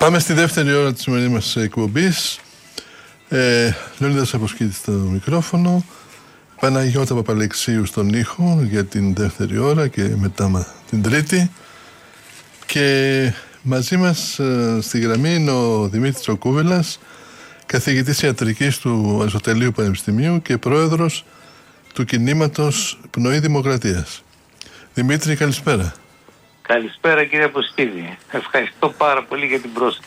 Πάμε στη δεύτερη ώρα της σημερινής μας εκπομπής. Λεωνίδας Αποσκήτης στο μικρόφωνο, Παναγιώτα Παπαλεξίου στον ήχο για την δεύτερη ώρα και μετά την τρίτη. Και μαζί μας στη γραμμή είναι ο Δημήτρης ο Κούβελας, καθηγητής ιατρικής του Αριστοτελείου Πανεπιστημίου και πρόεδρος του κινήματος Πνοή Δημοκρατίας. Δημήτρη, καλησπέρα. Καλησπέρα κύριε Αποσκήτη. Ευχαριστώ πάρα πολύ για την πρόσκληση.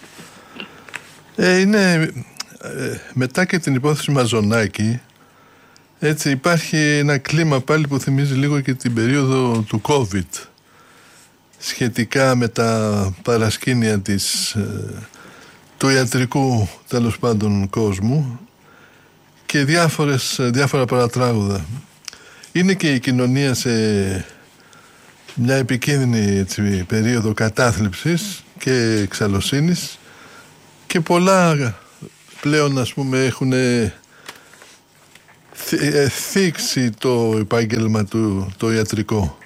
Μετά και την υπόθεση Μαζονάκη, έτσι υπάρχει ένα κλίμα πάλι που θυμίζει λίγο και την περίοδο του COVID, σχετικά με τα παρασκήνια του ιατρικού τέλος πάντων κόσμου και διάφορα παρατράγουδα. Είναι και η κοινωνία σε μια επικίνδυνη περίοδο κατάθλιψης και εξαλωσύνης και πολλά πλέον έχουν θίξει το επάγγελμα το ιατρικό.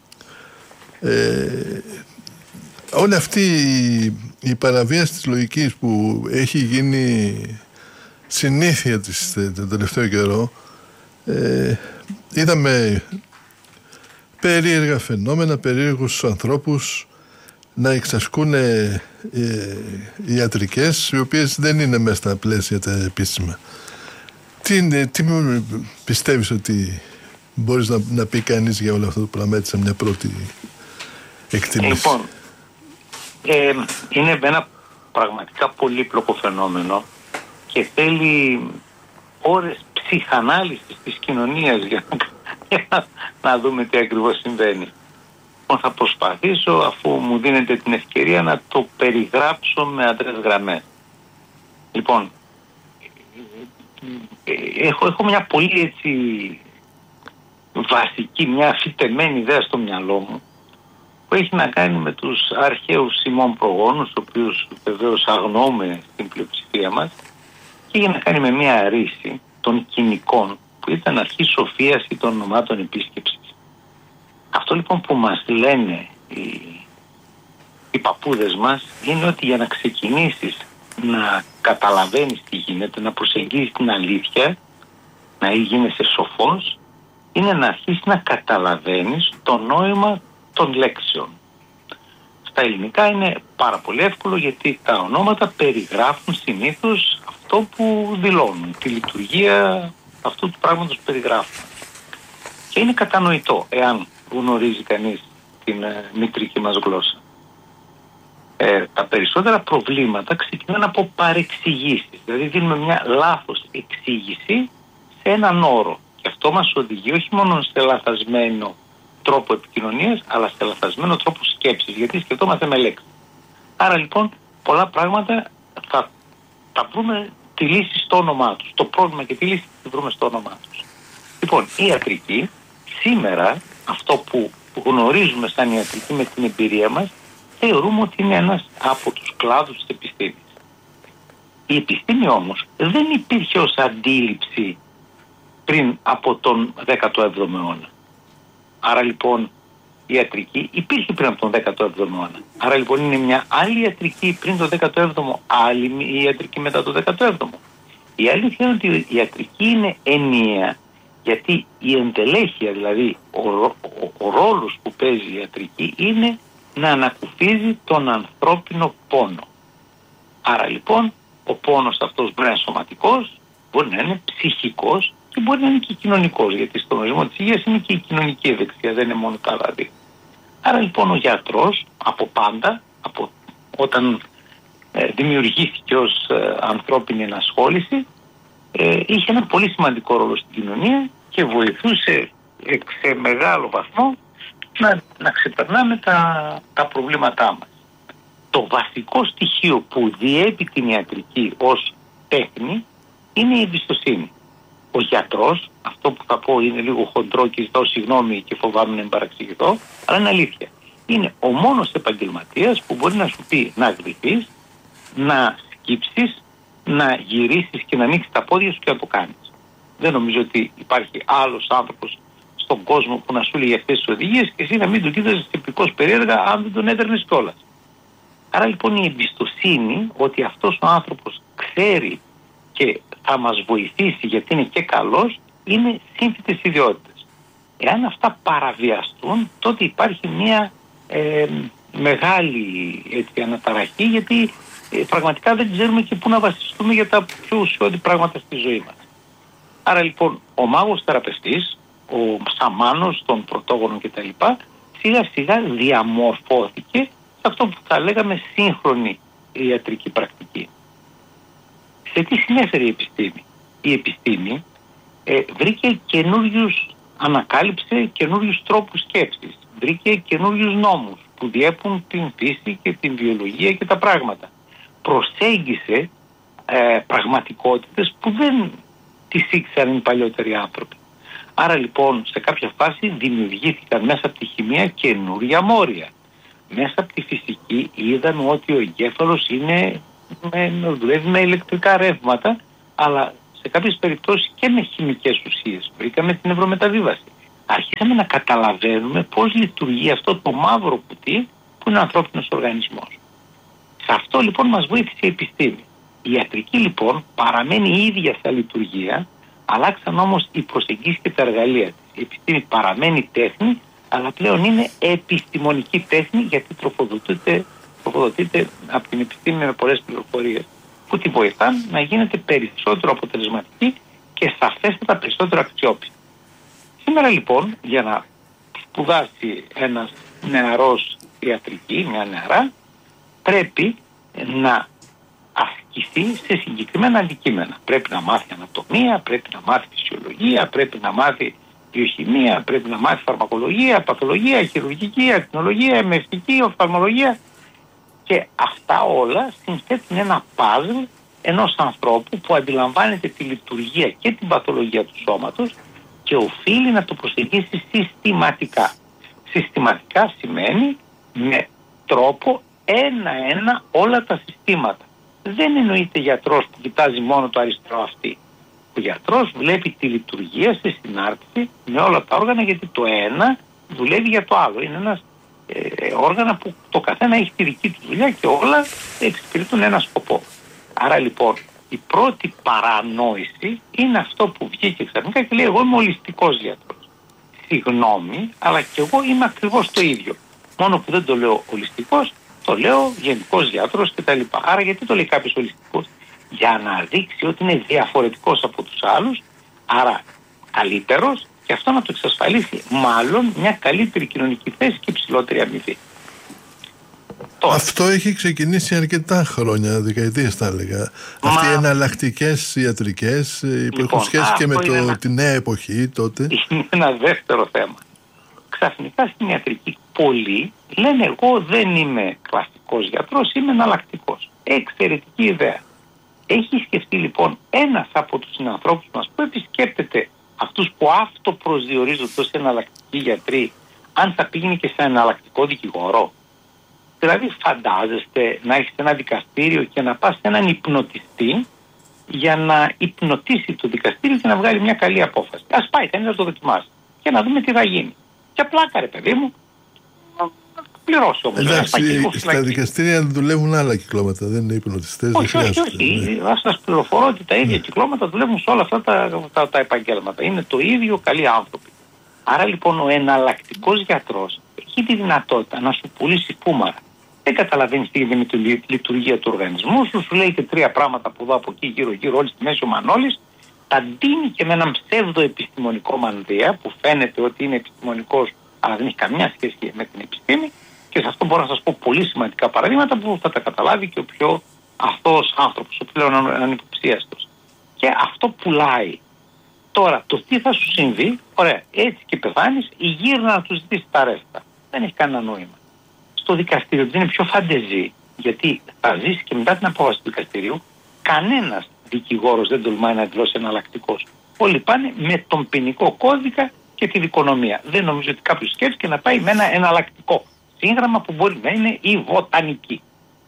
Όλη αυτή η παραβίαση της λογικής που έχει γίνει συνήθεια της το τελευταίο καιρό, είδαμε περίεργα φαινόμενα, περίεργους ανθρώπους να εξασκούν ιατρικές οι οποίες δεν είναι μέσα στα πλαίσια τα επίσημα. Τι πιστεύεις ότι μπορείς να πει κανείς για όλο αυτό το πράγμα, έτσι σε μια πρώτη εκτίμηση? Λοιπόν, είναι ένα πραγματικά πολύπλοκο φαινόμενο και θέλει ώρες ψυχανάλυσης της κοινωνίας για να δούμε τι ακριβώς συμβαίνει. Θα προσπαθήσω, αφού μου δίνετε την ευκαιρία, να το περιγράψω με αδρές γραμμές. Λοιπόν, έχω μια πολύ έτσι βασική, μια αφιτεμένη ιδέα στο μυαλό μου που έχει να κάνει με τους αρχαίους ημών προγόνους, τους οποίους βεβαίως αγνοούμε στην πλειοψηφία μας, και έχει να κάνει με μια ρίση των κοινικών που ήταν αρχή σοφίας ή των ονομάτων επίσκεψης. Αυτό λοιπόν που μας λένε οι παππούδες μας είναι ότι για να ξεκινήσεις να καταλαβαίνεις τι γίνεται, να προσεγγίζεις την αλήθεια, να γίνεσαι σοφός, είναι να αρχίσεις να καταλαβαίνεις το νόημα των λέξεων. Στα ελληνικά είναι πάρα πολύ εύκολο, γιατί τα ονόματα περιγράφουν συνήθως αυτό που δηλώνουν, τη λειτουργία αυτού του πράγματος που περιγράφουν. Και είναι κατανοητό εάν γνωρίζει κανείς την μητρική μας γλώσσα. Τα περισσότερα προβλήματα ξεκινούν από παρεξηγήσεις. Δηλαδή δίνουμε μια λάθος εξήγηση σε έναν όρο. Και αυτό μας οδηγεί όχι μόνο σε λαθασμένο τρόπο επικοινωνίας, αλλά σε λαθασμένο τρόπο σκέψης. Γιατί σκεφτόμαστε με λέξεις. Άρα λοιπόν πολλά πράγματα θα βρούμε τη λύση στο όνομά τους. Το πρόβλημα και τη λύση θα βρούμε στο όνομά τους. Λοιπόν, η ιατρική σήμερα, αυτό που γνωρίζουμε σαν ιατρική με την εμπειρία μας, θεωρούμε ότι είναι ένας από τους κλάδους της επιστήμης. Η επιστήμη όμως δεν υπήρχε ως αντίληψη πριν από τον 17ο αιώνα. Άρα λοιπόν η ιατρική υπήρχε πριν από τον 17ο αιώνα. Άρα λοιπόν είναι μια άλλη ιατρική πριν τον 17ο, άλλη η ιατρική μετά τον 17ο. Η αλήθεια είναι ότι η ιατρική είναι ενιαία, γιατί η εντελέχεια, δηλαδή ο ρόλος που παίζει η ιατρική είναι να ανακουφίζει τον ανθρώπινο πόνο. Άρα λοιπόν ο πόνος αυτός μπορεί να είναι σωματικός, μπορεί να είναι ψυχικός και μπορεί να είναι και κοινωνικός, γιατί στο ορισμό της υγείας είναι και η κοινωνική ευεξία, δεν είναι μόνο τα άλλα δύο. Άρα λοιπόν ο γιατρός από πάντα, από όταν δημιουργήθηκε ως ανθρώπινη ενασχόληση, είχε ένα πολύ σημαντικό ρόλο στην κοινωνία και βοηθούσε σε μεγάλο βαθμό να ξεπερνάμε τα προβλήματά μας. Το βασικό στοιχείο που διέπει την ιατρική ως τέχνη είναι η εμπιστοσύνη. Ο γιατρός, αυτό που θα πω είναι λίγο χοντρό και ζητάω συγγνώμη και φοβάμαι να παραξηγηθώ, αλλά είναι αλήθεια. Είναι ο μόνος επαγγελματίας που μπορεί να σου πει να γδυθείς, να σκύψεις, να γυρίσεις και να ανοίξεις τα πόδια σου και να το κάνεις. Δεν νομίζω ότι υπάρχει άλλος άνθρωπος στον κόσμο που να σου λέει αυτές τις οδηγίες και εσύ να μην τον κοίταζες τυπικώς περίεργα αν δεν τον έδερνες κιόλας. Άρα λοιπόν η εμπιστοσύνη ότι αυτός ο άνθρωπος ξέρει και θα μας βοηθήσει γιατί είναι και καλός, είναι σύνθετες ιδιότητες. Εάν αυτά παραβιαστούν, τότε υπάρχει μια μεγάλη αναταραχή, γιατί πραγματικά δεν ξέρουμε και πού να βασιστούμε για τα πιο ουσιώδη πράγματα στη ζωή μας. Άρα λοιπόν ο μάγος θεραπευτής, ο σαμάνος των πρωτόγονων κτλ. Σιγά σιγά διαμορφώθηκε σε αυτό που θα λέγαμε σύγχρονη ιατρική πρακτική. Σε τι συνέφερε η επιστήμη? Η επιστήμη ανακάλυψε καινούριους τρόπους σκέψης, βρήκε καινούριους νόμους που διέπουν την φύση και την βιολογία και τα πράγματα. Προσέγγισε πραγματικότητες που δεν τις ήξεραν οι παλιότεροι άνθρωποι. Άρα λοιπόν σε κάποια φάση δημιουργήθηκαν μέσα από τη χημεία καινούρια μόρια. Μέσα από τη φυσική είδαν ότι ο εγκέφαλος δουλεύει με ηλεκτρικά ρεύματα, αλλά σε κάποιες περιπτώσεις και με χημικές ουσίες. Βρήκαμε την νευρομεταβίβαση. Αρχίσαμε να καταλαβαίνουμε πώς λειτουργεί αυτό το μαύρο κουτί που είναι ο ανθρώπινος οργανισμός. Σε αυτό λοιπόν μας βοήθησε η επιστήμη. Η ιατρική λοιπόν παραμένει η ίδια στα λειτουργία, αλλάξαν όμως οι προσεγγίσεις και τα εργαλεία της. Η επιστήμη παραμένει τέχνη, αλλά πλέον είναι επιστημονική τέχνη, γιατί τροφοδοτείται από την επιστήμη με πολλές πληροφορίες που τη βοηθάν να γίνεται περισσότερο αποτελεσματική και σαφέστατα περισσότερο αξιόπιστη. Σήμερα λοιπόν, για να σπουδάσει ένας νεαρός ιατρική, μια νεαρά, πρέπει να ασκηθεί σε συγκεκριμένα αντικείμενα. Πρέπει να μάθει ανατομία, πρέπει να μάθει φυσιολογία, πρέπει να μάθει βιοχημία, πρέπει να μάθει φαρμακολογία, παθολογία, χειρουργική, ακτινολογία, αιμευτική, οφθαλμολογία. Και αυτά όλα συνθέτουν ένα παζλ ενός ανθρώπου που αντιλαμβάνεται τη λειτουργία και την παθολογία του σώματος και οφείλει να το προσεγγίσει συστηματικά. Συστηματικά σημαίνει με τρόπο ένα-ένα όλα τα συστήματα. Δεν εννοείται γιατρός που κοιτάζει μόνο το αριστερό αυτί. Ο γιατρός βλέπει τη λειτουργία σε συνάρτηση με όλα τα όργανα, γιατί το ένα δουλεύει για το άλλο. Είναι ένας όργανα που το καθένα έχει τη δική του δουλειά και όλα εξυπηρετούν ένα σκοπό. Άρα λοιπόν η πρώτη παρανόηση είναι αυτό που βγήκε ξαφνικά και λέει: εγώ είμαι ολιστικός γιατρός. Συγγνώμη, αλλά και εγώ είμαι ακριβώς το ίδιο. Μόνο που δεν το λέω ολιστικός, το λέω γενικός γιατρός κτλ. Άρα γιατί το λέει κάποιος ολιστικός? Για να δείξει ότι είναι διαφορετικός από τους άλλους, άρα καλύτερος, και αυτό να το εξασφαλίσει μάλλον μια καλύτερη κοινωνική θέση και υψηλότερη αμοιβή. Αυτό έχει ξεκινήσει αρκετά χρόνια, δεκαετίες θα έλεγα. Αυτοί οι εναλλακτικές ιατρικές που έχουν σχέση και με τη νέα εποχή τότε. Είναι ένα δεύτερο θέμα. Ξαφνικά στην ιατρική πολλοί λένε: εγώ δεν είμαι κλασικός γιατρός, είμαι εναλλακτικός. Εξαιρετική ιδέα. Έχει σκεφτεί λοιπόν ένας από τους συνανθρώπους μας που επισκέπτεται αυτούς που αυτοπροσδιορίζονται ως εναλλακτικοί γιατροί, αν θα πήγαινε και σε εναλλακτικό δικηγόρο? Δηλαδή φαντάζεστε να έχεις ένα δικαστήριο και να πας σε έναν υπνοτιστή για να υπνοτίσει το δικαστήριο και να βγάλει μια καλή απόφαση? Ας πάει κανείς να το δοκιμάσει και να δούμε τι θα γίνει. Και πλάκα ρε παιδί μου, να πληρώσει όμως. Εντάξει, στα δικαστήρια δουλεύουν άλλα κυκλώματα, δεν είναι υπνοτιστές. Όχι. Ας σας πληροφορώ ότι τα ίδια κυκλώματα δουλεύουν σε όλα αυτά τα επαγγέλματα. Είναι το ίδιο καλοί άνθρωποι. Άρα λοιπόν ο εναλλακτικός γιατρός έχει τη δυνατότητα να σου πουλήσει φούμαρα. Δεν καταλαβαίνεις τι γίνεται με τη λειτουργία του οργανισμού σου λέει και τρία πράγματα από εδώ από εκεί γύρω όλη στη μέση ο Μανώλης, τα ντύνει και με έναν ψεύδο επιστημονικό μανδύα που φαίνεται ότι είναι επιστημονικός αλλά δεν έχει καμιά σχέση με την επιστήμη, και σε αυτό μπορώ να σας πω πολύ σημαντικά παραδείγματα που θα τα καταλάβει και ο πιο αθώος άνθρωπος, ο πλέον ανυποψίαστος. Και αυτό πουλάει. Τώρα, το τι θα σου συμβεί, ωραία, έτσι και πεθάνεις, ή γύρνα να του ζητήσει τα ρέστα. Δεν έχει κανένα νόημα. Στο δικαστήριο είναι πιο φαντεζή, γιατί θα ζήσει και μετά την απόφαση του δικαστηρίου, κανένας δικηγόρος δεν τολμάει να δηλώσει εναλλακτικός. Όλοι πάνε με τον ποινικό κώδικα και τη δικονομία. Δεν νομίζω ότι κάποιος σκέφτηκε να πάει με ένα εναλλακτικό σύγγραμμα που μπορεί να είναι η βοτανική.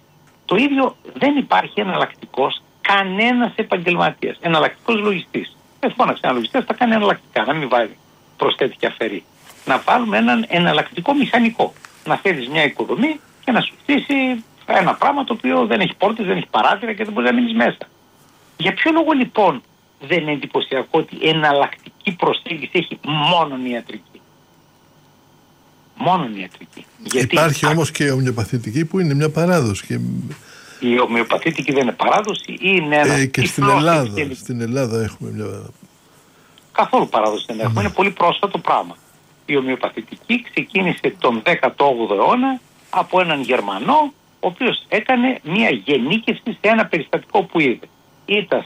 Το ίδιο δεν υπάρχει εναλλακτικός κανένας επαγγελματίας. Εναλλακτικός λογιστής. Δεν φώναξε ένα λογιστής, θα κάνει εναλλακτικά, να μην βάλει προσθέτει και αφαιρεί. Να βάλουμε έναν εναλλακτικό μηχανικό. Να φέρεις μια οικοδομή και να σου χτίσει ένα πράγμα το οποίο δεν έχει πόρτες, δεν έχει παράθυρα και δεν μπορεί να μείνεις μέσα. Για ποιο λόγο λοιπόν δεν είναι εντυπωσιακό ότι εναλλακτική προσέγγιση έχει μόνο η ιατρική? Μόνο η ιατρική. Υπάρχει όμως και ομοιοπαθητική που είναι μια παράδοση. Και... η ομοιοπαθητική δεν είναι παράδοση, είναι ένα... και στην Ελλάδα έχουμε μια... Καθόλου παράδοση δεν έχουμε, είναι πολύ πρόσφατο πράγμα. Η ομοιοπαθητική ξεκίνησε τον 18ο αιώνα από έναν Γερμανό, ο οποίος έκανε μια γενίκευση σε ένα περιστατικό που είδε. Ήταν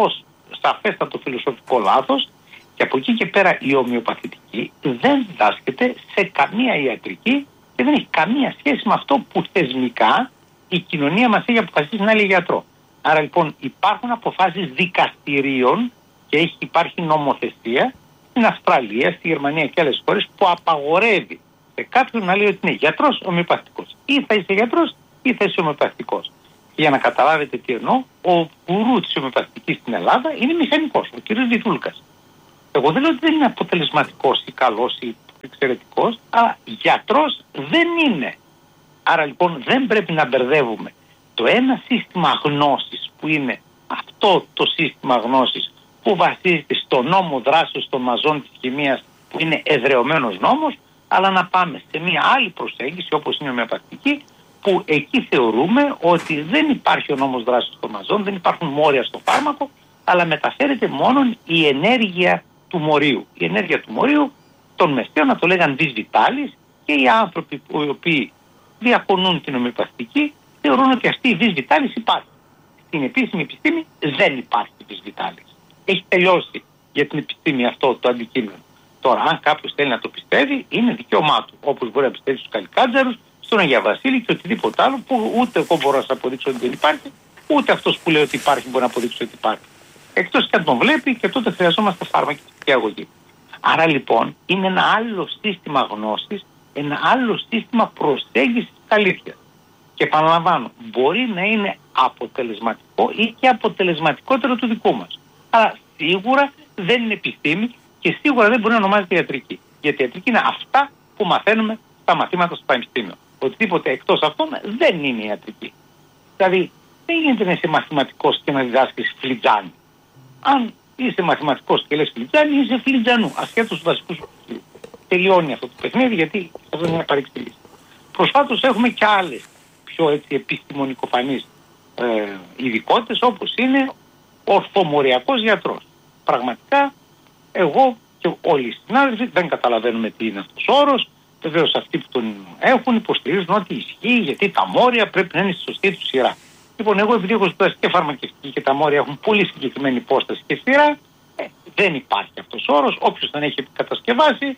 σαφέστατο φιλοσοφικό λάθος και από εκεί και πέρα η ομοιοπαθητική δεν διδάσκεται σε καμία ιατρική και δεν έχει καμία σχέση με αυτό που θεσμικά η κοινωνία μας έχει αποφασίσει να λέει γιατρό. Άρα λοιπόν υπάρχουν αποφάσεις δικαστηρίων και υπάρχει νομοθεσία στην Αυστραλία, στη Γερμανία και άλλες χώρες που απαγορεύει σε κάποιον να λέει ότι είναι γιατρός ομοιοπαθητικός. Ή θα είσαι γιατρός ή θα είσαι ομοιοπαθητικός. Και για να καταλάβετε τι εννοώ, ο γκουρού της ομοιοπαθητικής στην Ελλάδα είναι μηχανικός, ο κ. Βιτούλκας. Εγώ δεν λέω ότι δεν είναι αποτελεσματικός ή καλός ή εξαιρετικός, αλλά γιατρός δεν είναι. Άρα λοιπόν δεν πρέπει να μπερδεύουμε το ένα σύστημα γνώσης που είναι αυτό το σύστημα γνώσης που βασίζεται στο νόμο δράσεως των μαζών της χημείας που είναι εδραιωμένος νόμος, αλλά να πάμε σε μια άλλη προσέγγιση όπως είναι η ομοιοπαθητική, που εκεί θεωρούμε ότι δεν υπάρχει ο νόμος δράσεως των μαζών, δεν υπάρχουν μόρια στο φάρμακο, αλλά μεταφέρεται μόνο η ενέργεια του μορίου. Η ενέργεια του μορίου των μεσαίων να το λέγαν vis vitalis, και οι άνθρωποι οι οποίοι διακονούν την ομοιοπαθητική θεωρούν ότι αυτή η vis vitalis υπάρχει. Στην επίσημη επιστήμη δεν υπάρχει vis vitalis. Έχει τελειώσει για την επιστήμη αυτό το αντικείμενο. Τώρα, αν κάποιος θέλει να το πιστεύει, είναι δικαίωμά του. Όπως μπορεί να πιστεύει στους Καλικάντζαρους, στον Αγία Βασίλη και οτιδήποτε άλλο που ούτε εγώ μπορώ να σας αποδείξω ότι δεν υπάρχει, ούτε αυτός που λέει ότι υπάρχει μπορεί να αποδείξει ότι υπάρχει. Εκτός και αν τον βλέπει, και τότε χρειαζόμαστε φαρμακευτική αγωγή. Άρα λοιπόν είναι ένα άλλο σύστημα γνώσης, ένα άλλο σύστημα προσέγγισης της αλήθειας. Και επαναλαμβάνω, μπορεί να είναι αποτελεσματικό ή και αποτελεσματικότερο του δικού μας. Αλλά σίγουρα δεν είναι επιστήμη και σίγουρα δεν μπορεί να ονομάζεται ιατρική. Γιατί η ιατρική είναι αυτά που μαθαίνουμε στα μαθήματα στο πανεπιστήμιο. Οτιδήποτε εκτός αυτών δεν είναι ιατρική. Δηλαδή δεν γίνεται να είσαι μαθηματικός και να διδάσκεις φλιτζάνι. Αν είσαι μαθηματικός και λες φλιτζάνι, είσαι φλιτζανού. Ασχέτως τους βασικούς. Τελειώνει αυτό το παιχνίδι, γιατί αυτό είναι μια παρεξήγηση. Προσφάτως έχουμε και άλλες πιο έτσι επιστημονικοφανείς ειδικότητες, όπως είναι ορθομοριακός γιατρός. Πραγματικά εγώ και όλοι οι συνάδελφοι δεν καταλαβαίνουμε τι είναι αυτός ο όρος. Βεβαίως αυτοί που τον έχουν υποστηρίζουν ότι ισχύει, γιατί τα μόρια πρέπει να είναι στη σωστή του σειρά. Λοιπόν, εγώ επειδή έχω σπουδάσει και φαρμακευτική και τα μόρια έχουν πολύ συγκεκριμένη υπόσταση και σειρά, δεν υπάρχει αυτός ο όρος. Όποιος τον έχει κατασκευάσει,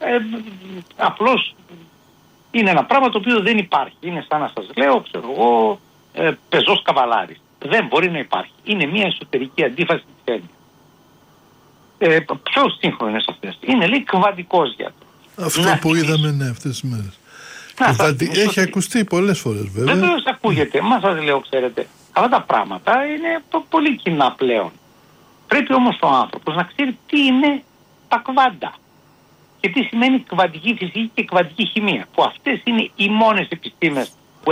απλώς είναι ένα πράγμα το οποίο δεν υπάρχει. Είναι σαν να σας λέω, ξέρω εγώ, πεζός καβαλάρης. Δεν μπορεί να υπάρχει. Είναι μια εσωτερική αντίφαση της έννοιας. Πιο σύγχρονες αυτές. Είναι λέει κβαντικός γιατρός. Αυτό που είδαμε αυτές τις μέρες. Έχει ακουστεί πολλές φορές βέβαια. Βεβαίως ακούγεται. Μα σας λέω, ξέρετε, αυτά τα πράγματα είναι πολύ κοινά πλέον. Πρέπει όμως ο άνθρωπος να ξέρει τι είναι τα κβάντα και τι σημαίνει κβαντική φυσική και κβαντική χημεία. Που αυτές είναι οι μόνες επιστήμες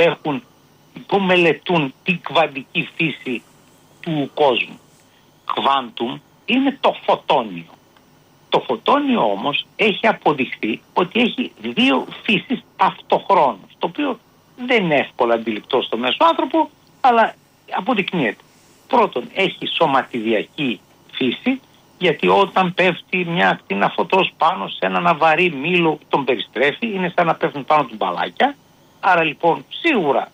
που μελετούν την κβαντική φύση του κόσμου. Quantum είναι το φωτόνιο. Το φωτόνιο όμως έχει αποδειχθεί ότι έχει δύο φύσεις ταυτοχρόνως, το οποίο δεν είναι εύκολα αντιληπτό στο μέσο άνθρωπο, αλλά αποδεικνύεται. Πρώτον, έχει σωματιδιακή φύση, γιατί όταν πέφτει μια ακτίνα φωτός πάνω σε ένα βαρύ μήλο τον περιστρέφει, είναι σαν να πέφτουν πάνω του μπαλάκια. Άρα λοιπόν σίγουρα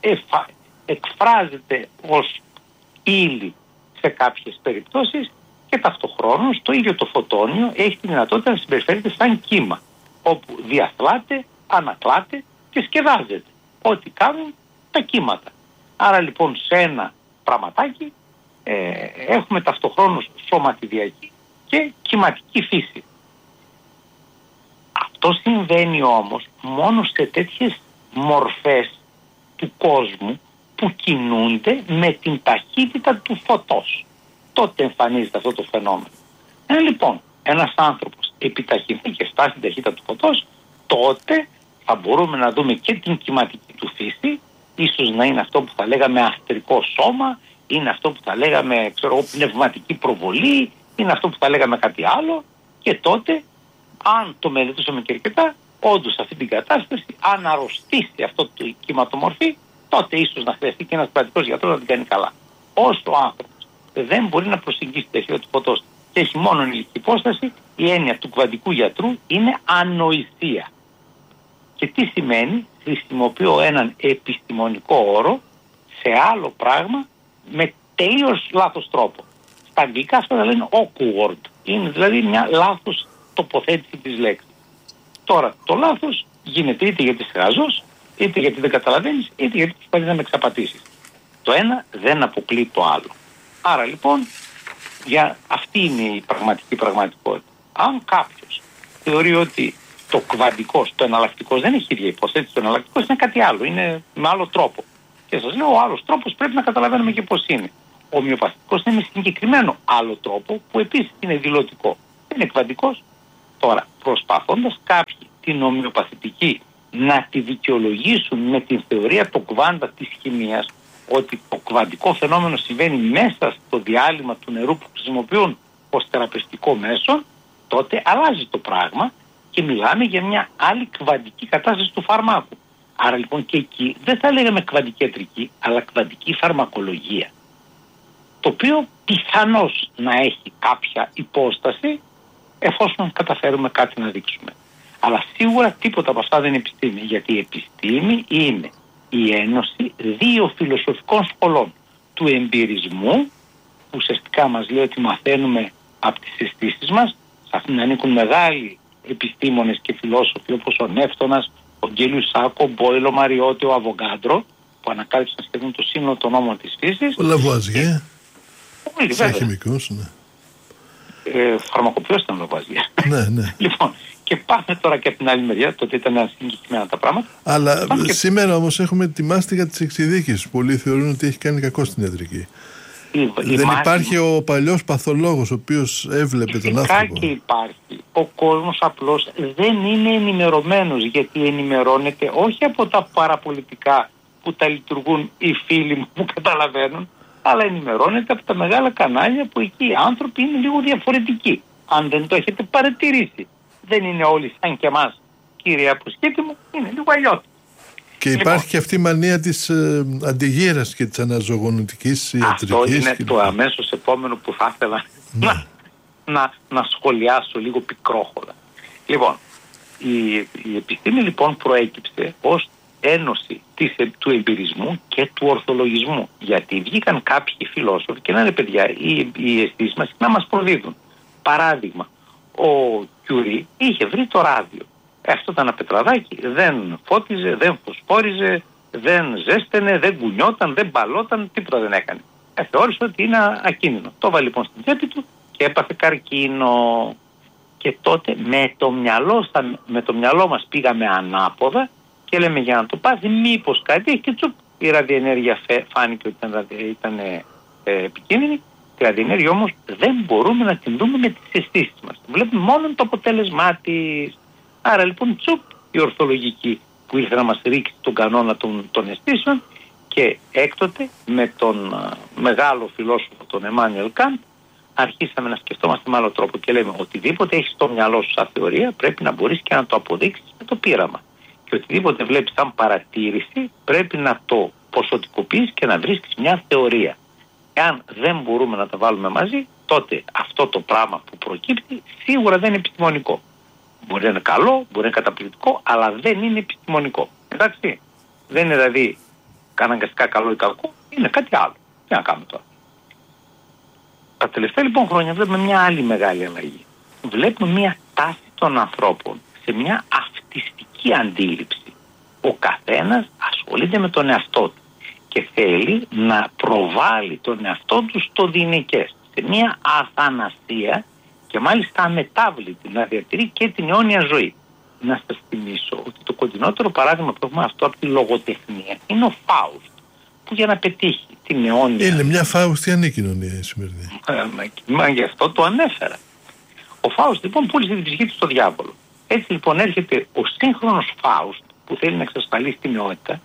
εκφράζεται ως ύλη σε κάποιες περιπτώσεις, και ταυτοχρόνως το ίδιο το φωτόνιο έχει τη δυνατότητα να συμπεριφέρεται σαν κύμα, όπου διαθλάται, ανακλάται και σκεδάζεται. Ό,τι κάνουν τα κύματα. Άρα λοιπόν σε ένα πραγματάκι έχουμε ταυτοχρόνως σωματιδιακή και κυματική φύση. Αυτό συμβαίνει όμως μόνο σε τέτοιες μορφές του κόσμου που κινούνται με την ταχύτητα του φωτός. Τότε εμφανίζεται αυτό το φαινόμενο. Λοιπόν, ένας άνθρωπος επιταχυνθεί και φτάσει στην ταχύτητα του φωτός, τότε θα μπορούμε να δούμε και την κυματική του φύση ίσως να είναι αυτό που θα λέγαμε αστρικό σώμα, είναι αυτό που θα λέγαμε πνευματική προβολή, είναι αυτό που θα λέγαμε κάτι άλλο, και τότε, αν το μελετούσαμε και αρκετά, όντως αυτή την κατάσταση, αν αρρωστήσει αυτό το κυματομορφή, τότε ίσως να χρειαστεί και ένας κρατικός γιατρός να την κάνει καλά. Όσο ο άνθρωπος δεν μπορεί να προσεγγίσει το αρχαίο του φωτός και έχει μόνο ηλική υπόσταση, η έννοια του κβαντικού γιατρού είναι ανοησία. Και τι σημαίνει? Χρησιμοποιώ έναν επιστημονικό όρο σε άλλο πράγμα με τελείως λάθος τρόπο. Στα αγγλικά αυτά τα λένε awkward. Είναι δηλαδή μια λάθος τοποθέτηση της λέξης. Τώρα το λάθος γίνεται είτε γιατί είσαι χαζός, είτε γιατί δεν καταλαβαίνεις, είτε γιατί προσπαθείς να με εξαπατήσεις. Το ένα δεν αποκλείει το άλλο. Άρα λοιπόν, αυτή είναι η πραγματική πραγματικότητα. Αν κάποιος θεωρεί ότι το κβαντικός, το εναλλακτικός δεν έχει ίδια υποθέτηση, το εναλλακτικός είναι κάτι άλλο, είναι με άλλο τρόπο. Και σας λέω, ο άλλος τρόπος πρέπει να καταλαβαίνουμε και πώς είναι. Ο ομοιοπαθητικός είναι με συγκεκριμένο άλλο τρόπο που επίσης είναι δηλωτικό. Δεν είναι κβαντικός. Τώρα, προσπαθώντας κάποιοι την ομοιοπαθητική να τη δικαιολογήσουν με την θεωρία το κβάντα της χημείας, ότι το κβαντικό φαινόμενο συμβαίνει μέσα στο διάλειμμα του νερού που χρησιμοποιούν ως θεραπευτικό μέσο, τότε αλλάζει το πράγμα και μιλάμε για μια άλλη κβαντική κατάσταση του φαρμάκου. Άρα λοιπόν και εκεί δεν θα λέγαμε κβαντική ιατρική, αλλά κβαντική φαρμακολογία. Το οποίο πιθανώς να έχει κάποια υπόσταση εφόσον καταφέρουμε κάτι να δείξουμε. Αλλά σίγουρα τίποτα από αυτά δεν είναι επιστήμη, γιατί η επιστήμη είναι η ένωση δύο φιλοσοφικών σχολών. Του εμπειρισμού, που ουσιαστικά μας λέει ότι μαθαίνουμε από τις αισθήσεις μας, σε αυτήν ανήκουν μεγάλοι επιστήμονες και φιλόσοφοι όπως ο Νεύτωνας, ο Γκέλιος Σάκο, ο Μπόιλο Μαριώτη, ο Αβογκάντρο, που ανακάλυψαν σχεδόν το σύνολο των νόμων της φύσης. Ο Λαβουαζιέ, σαν χημικός, ναι. Φαρμακοποιός ήταν ο Λαβουαζιέ. Ναι. Λοιπόν, και πάμε τώρα και από την άλλη μεριά, τότε ήταν συγκεκριμένα τα πράγματα. Αλλά σήμερα όμως έχουμε τη μάστιγα της εξειδίκησης. Πολλοί θεωρούν ότι έχει κάνει κακό στην ιατρική. Δεν υπάρχει ο παλιός παθολόγος ο οποίος έβλεπε τον άνθρωπο. Φυσικά και υπάρχει. Ο κόσμος απλώς δεν είναι ενημερωμένος, γιατί ενημερώνεται όχι από τα παραπολιτικά που τα λειτουργούν οι φίλοι μου που καταλαβαίνουν, αλλά ενημερώνεται από τα μεγάλα κανάλια που εκεί οι άνθρωποι είναι λίγο διαφορετικοί. Αν δεν το έχετε παρατηρήσει, δεν είναι όλοι σαν και εμάς, κύριε Αποσκήτη μου, είναι λίγο αλλιώς. Και υπάρχει και αυτή η μανία της αντιγύρας και της αναζωογονητικής ιατρικής. Αυτό είναι το αμέσως επόμενο που θα ήθελα να σχολιάσω λίγο πικρόχωρα. Λοιπόν, η επιστήμη λοιπόν προέκυψε ως ένωση του εμπειρισμού και του ορθολογισμού. Γιατί βγήκαν κάποιοι φιλόσοφοι και λένε, παιδιά, οι αισθήσεις μας να μας προδίδουν. Παράδειγμα, ο Κιουρί είχε βρει το ράδιο. Αυτό ήταν ένα πετραδάκι, δεν φώτιζε, δεν φωσφόριζε, δεν ζέστενε, δεν κουνιόταν, δεν μπαλόταν, τίποτα δεν έκανε. Θεώρησε ότι είναι ακίνδυνο. Το έβαλε λοιπόν στην τσέπη του και έπαθε καρκίνο. Και τότε με το μυαλό μας πήγαμε ανάποδα και λέμε, για να το πάθει μήπως κάτι έχει, και τσουπ, η ραδιενέργεια φάνηκε ότι ήταν επικίνδυνη. Τη ραδιενέργεια όμως δεν μπορούμε να την δούμε με τις αισθήσεις μας. Βλέπουμε μόνο το αποτέλεσμά της. Άρα λοιπόν τσουπ, η ορθολογική που ήρθε να μας ρίξει τον κανόνα των αισθήσεων, και έκτοτε με τον μεγάλο φιλόσοφο τον Εμμάνουελ Καντ αρχίσαμε να σκεφτόμαστε με άλλο τρόπο και λέμε, οτιδήποτε έχεις στο μυαλό σου σαν θεωρία πρέπει να μπορείς και να το αποδείξεις με το πείραμα. Και οτιδήποτε βλέπεις σαν παρατήρηση πρέπει να το ποσοτικοποιείς και να βρίσκεις μια θεωρία. Εάν δεν μπορούμε να τα βάλουμε μαζί, τότε αυτό το πράγμα που προκύπτει σίγουρα δεν είναι επιστημονικό. Μπορεί να είναι καλό, μπορεί να είναι καταπληκτικό, αλλά δεν είναι επιστημονικό. Εντάξει. Δεν είναι δηλαδή αναγκαστικά καλό ή κακό, είναι κάτι άλλο. Τι να κάνουμε τώρα. Τα τελευταία λοιπόν χρόνια βλέπουμε μια άλλη μεγάλη αλλαγή. Βλέπουμε μια τάση των ανθρώπων σε μια αυτιστική αντίληψη. Ο καθένας ασχολείται με τον εαυτό του και θέλει να προβάλλει τον εαυτό του στο διηνεκές, σε μια αθανασία και μάλιστα αμετάβλητη, να διατηρεί και την αιώνια ζωή. Να σας θυμίσω ότι το κοντινότερο παράδειγμα που έχουμε αυτό από τη λογοτεχνία είναι ο Φάουστ, που για να πετύχει την αιώνια... Είναι μια φαουστιανή κοινωνία η σημερινή. Μα γι' αυτό το ανέφερα. Ο Φάουστ λοιπόν πούλησε την ψυχή του στο διάβολο. Έτσι λοιπόν έρχεται ο σύγχρονος Φάουστ που θέλει να εξασφαλίσει την νεότητα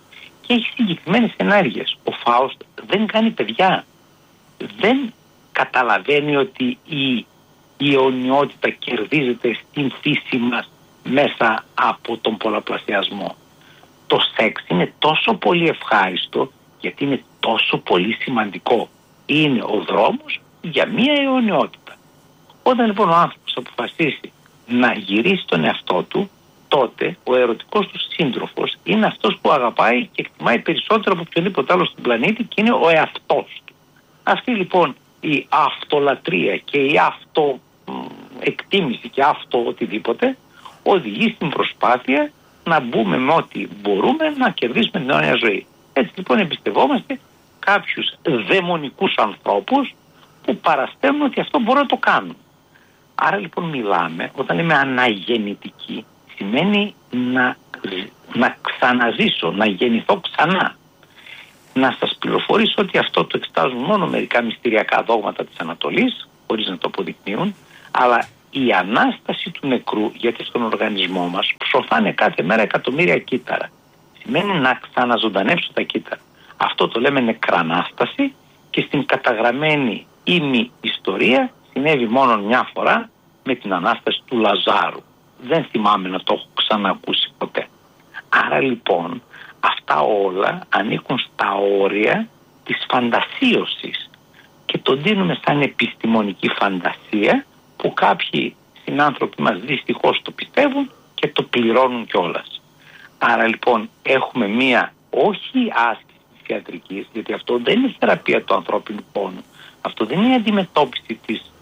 και έχει συγκεκριμένες ενέργειες. Ο Φάουστ δεν κάνει παιδιά. Δεν καταλαβαίνει ότι η αιωνιότητα κερδίζεται στην φύση μας μέσα από τον πολλαπλασιασμό. Το σεξ είναι τόσο πολύ ευχάριστο γιατί είναι τόσο πολύ σημαντικό. Είναι ο δρόμος για μία αιωνιότητα. Όταν λοιπόν ο άνθρωπος αποφασίσει να γυρίσει τον εαυτό του, τότε ο ερωτικός του σύντροφος είναι αυτός που αγαπάει και εκτιμάει περισσότερο από οποιοδήποτε άλλο στον πλανήτη και είναι ο εαυτός του. Αυτή λοιπόν η αυτολατρεία και η αυτοεκτίμηση και αυτό οτιδήποτε οδηγεί στην προσπάθεια να μπούμε με ό,τι μπορούμε να κερδίσουμε την αιώνια ζωή. Έτσι λοιπόν εμπιστευόμαστε κάποιους δαιμονικούς ανθρώπους που παρασταίνουν ότι αυτό μπορούν να το κάνουν. Άρα λοιπόν μιλάμε, όταν λέμε αναγεννητική, σημαίνει να ξαναζήσω, να γεννηθώ ξανά. Να σας πληροφορήσω ότι αυτό το εξετάζουν μόνο μερικά μυστηριακά δόγματα της Ανατολής, χωρίς να το αποδεικνύουν, αλλά η Ανάσταση του νεκρού, γιατί στον οργανισμό μας ψοφάνε κάθε μέρα εκατομμύρια κύτταρα. Σημαίνει να ξαναζωντανέψω τα κύτταρα. Αυτό το λέμε νεκρανάσταση και στην καταγραμμένη ήμι ιστορία συνέβη μόνο μια φορά με την Ανάσταση του Λαζάρου. Δεν θυμάμαι να το έχω ξανακούσει ποτέ. Άρα λοιπόν αυτά όλα ανήκουν στα όρια της φαντασίωσης και το δίνουμε σαν επιστημονική φαντασία που κάποιοι συνάνθρωποι μας δυστυχώς το πιστεύουν και το πληρώνουν κιόλας. Άρα λοιπόν έχουμε μία όχι άσκηση της ιατρικής, γιατί αυτό δεν είναι θεραπεία του ανθρώπινου πόνου, αυτό δεν είναι αντιμετώπιση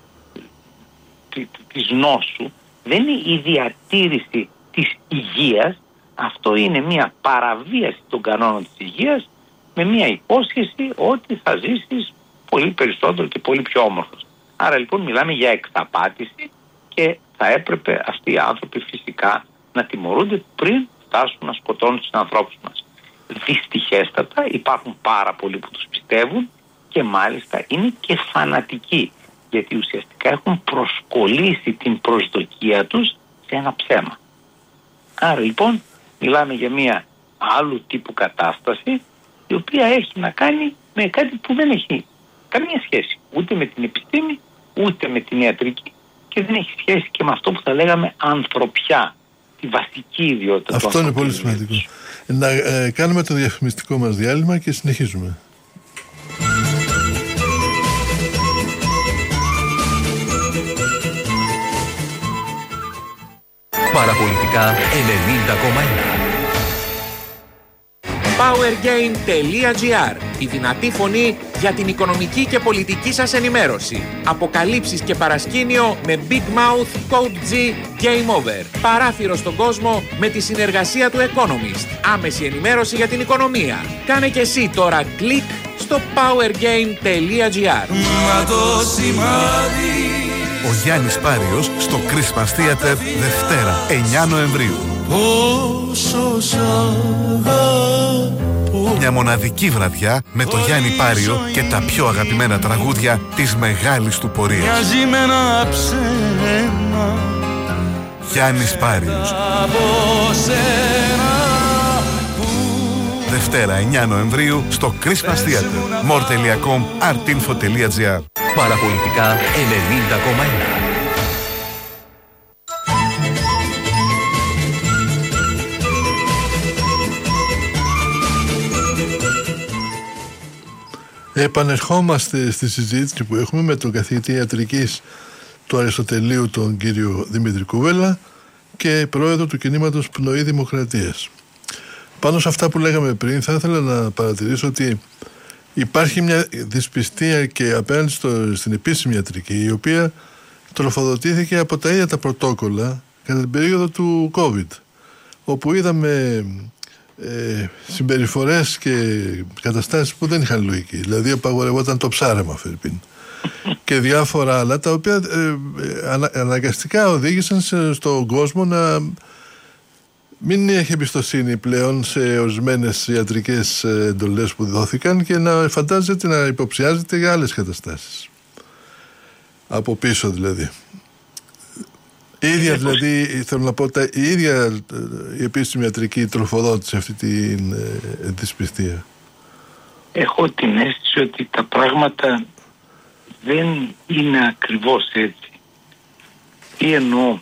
της νόσου, δεν είναι η διατήρηση της υγείας, αυτό είναι μία παραβίαση των κανόνων της υγείας με μία υπόσχεση ότι θα ζήσεις πολύ περισσότερο και πολύ πιο όμορφος. Άρα λοιπόν μιλάμε για εξαπάτηση και θα έπρεπε αυτοί οι άνθρωποι φυσικά να τιμωρούνται πριν φτάσουν να σκοτώνουν τους ανθρώπους μας. Δυστυχέστατα υπάρχουν πάρα πολλοί που τους πιστεύουν και μάλιστα είναι και φανατικοί, γιατί ουσιαστικά έχουν προσκολήσει την προσδοκία τους σε ένα ψέμα. Άρα λοιπόν μιλάμε για μια άλλου τύπου κατάσταση η οποία έχει να κάνει με κάτι που δεν έχει καμία σχέση ούτε με την επιστήμη ούτε με την ιατρική και δεν έχει σχέση και με αυτό που θα λέγαμε ανθρωπιά, τη βασική ιδιότητα. Αυτό είναι πολύ σημαντικό. Να κάνουμε το διαφημιστικό μας διάλειμμα και συνεχίζουμε. Παραπολιτικά 90,1. Powergain.gr. Η δυνατή φωνή για την οικονομική και πολιτική σας ενημέρωση. Αποκαλύψεις και παρασκήνιο με Big Mouth, Code G, Game Over. Παράθυρο στον κόσμο με τη συνεργασία του Economist. Άμεση ενημέρωση για την οικονομία. Κάνε και εσύ τώρα κλικ στο Powergain.gr. Ο Γιάννης Πάριος στο Christmas Theater Δευτέρα 9 Νοεμβρίου. Μια μοναδική βραδιά με τον Γιάννη Πάριο και τα πιο αγαπημένα τραγούδια της μεγάλης του πορείας. Γιάννης Πάριος. Δευτέρα 9 Νοεμβρίου στο Christmas Theater. more.com, artinfo.gr. Παραπολιτικά 90,1. Επανερχόμαστε στη συζήτηση που έχουμε με τον καθηγητή ιατρικής του Αριστοτελείου, τον κύριο Δημήτρη Κουβέλα, και πρόεδρο του κινήματος Πνοή Δημοκρατίας. Πάνω σε αυτά που λέγαμε πριν, θα ήθελα να παρατηρήσω ότι υπάρχει μια δυσπιστία και απέναντι στην επίσημη ιατρική, η οποία τροφοδοτήθηκε από τα ίδια τα πρωτόκολλα κατά την περίοδο του COVID, όπου είδαμε συμπεριφορές και καταστάσεις που δεν είχαν λογική. Δηλαδή απαγορευόταν το ψάρεμα, φερπίν, και διάφορα άλλα, τα οποία αναγκαστικά οδήγησαν στον κόσμο να μην έχει εμπιστοσύνη πλέον σε ορισμένες ιατρικές εντολές που δόθηκαν και να φαντάζεται, να υποψιάζεται για άλλες καταστάσεις από πίσω δηλαδή. Η ίδια δηλαδή, θέλω να πω, η ίδια η επίσημη ιατρική τροφοδότησε αυτή την δυσπιστία. Έχω την αίσθηση ότι τα πράγματα δεν είναι ακριβώς έτσι. Τι εννοώ,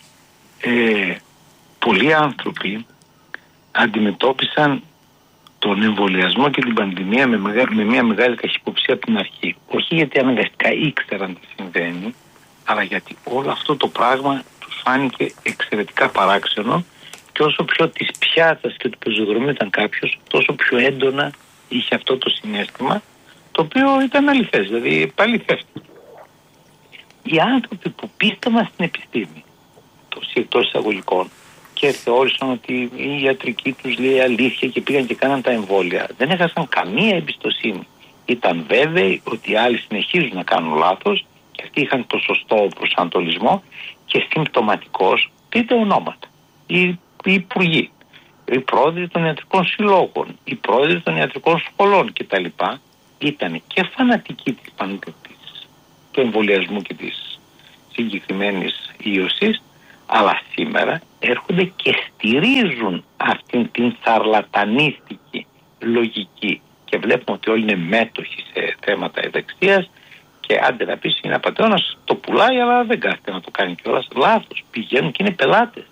πολλοί άνθρωποι αντιμετώπισαν τον εμβολιασμό και την πανδημία με μια μεγάλη καχυποψία από την αρχή. Όχι γιατί αναγκαστικά ήξεραν τι συμβαίνει, αλλά γιατί όλο αυτό το πράγμα τους φάνηκε εξαιρετικά παράξενο και όσο πιο της πιάτσας και του πεζοδρομίου ήταν κάποιος, τόσο πιο έντονα είχε αυτό το συναίσθημα, το οποίο ήταν αληθές, δηλαδή επαληθεύτηκε. Οι άνθρωποι που πίστευαν στην επιστήμη, εκτός εισαγωγικών, και θεώρησαν ότι η ιατρική τους λέει αλήθεια και πήγαν και κάναν τα εμβόλια, δεν έχασαν καμία εμπιστοσύνη. Ήταν βέβαιοι ότι οι άλλοι συνεχίζουν να κάνουν λάθος και αυτοί είχαν το σωστό προσανατολισμό και συμπτωματικώς, πείτε ονόματα, οι υπουργοί, οι πρόεδροι των ιατρικών συλλόγων, οι πρόεδροι των ιατρικών σχολών κτλ. Ήταν και φανατικοί του εμβολιασμού και της συγκεκριμένης ίωσης, αλλά σήμερα έρχονται και στηρίζουν αυτήν την σαρλατανίστικη λογική και βλέπουμε ότι όλοι είναι μέτοχοι σε θέματα ευεξίας και άντε να πεις είναι απατεώνας, το πουλάει αλλά δεν κάθεται να το κάνει κιόλας, λάθος, πηγαίνουν και είναι πελάτες.